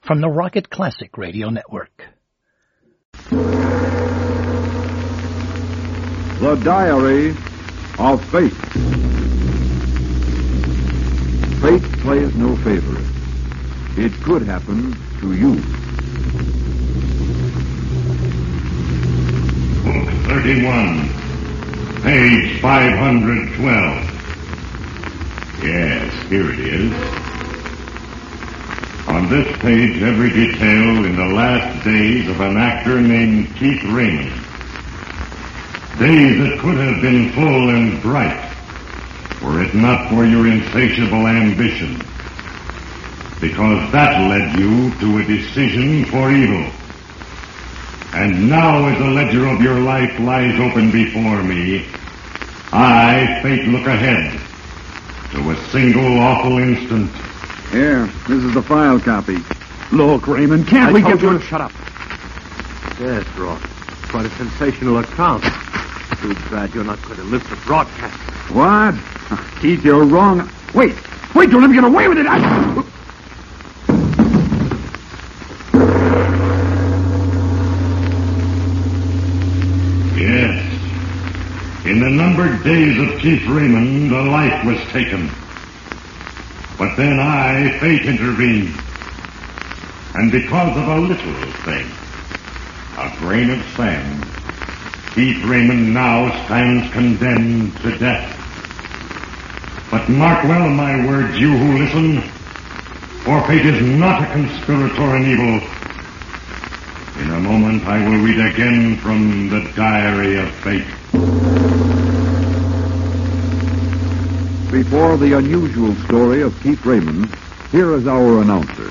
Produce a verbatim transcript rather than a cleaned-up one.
from the Rocket Classic Radio Network. The Diary of Fate. Fate plays no favorites. It could happen to you. Book thirty-one, page five hundred twelve. Yes, here it is. On this page, every detail in the last days of an actor named Keith Raymond. Days that could have been full and bright, were it not for your insatiable ambition. Because that led you to a decision for evil. And now, as the ledger of your life lies open before me, I, Fate, look ahead to a single awful instant. Here, this is the file copy. Look, Raymond, can't I we told get you to... to shut up. Yes, Roth. Quite a sensational account. Too bad you're not going to live to broadcast. What? Keith, you're wrong. Wait, wait, don't let me get away with it. I... Yes. In the numbered days of Keith Raymond, a life was taken. But then I, Fate, intervened. And because of a little thing, a grain of sand, Keith Raymond now stands condemned to death. But mark well my words, you who listen, for Fate is not a conspirator in evil. In a moment I will read again from the Diary of Fate. Before the unusual story of Keith Raymond, here is our announcer.